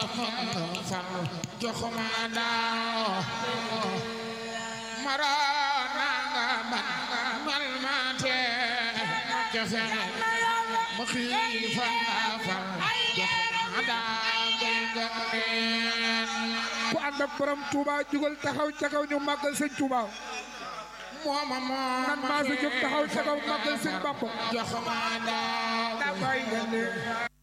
fal joxuma daaw marana nga mal mate jafe ma xiifa fal joxuma daaw ku ànd ak borom Touba jugal taxaw ca kaw ñu màggal sëñ Touba nan maa sa jóg taxaw ca kaw màggal sëñ Bamba